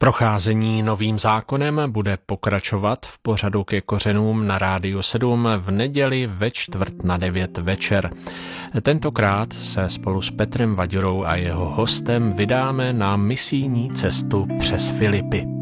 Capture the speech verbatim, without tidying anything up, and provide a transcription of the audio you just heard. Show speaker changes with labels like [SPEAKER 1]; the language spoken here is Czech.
[SPEAKER 1] Procházení novým zákonem bude pokračovat v pořadu Ke kořenům na Rádiu sedm v neděli ve čtvrt na devět večer. Tentokrát se spolu s Petrem Vaďurou a jeho hostem vydáme na misijní cestu přes Filipy.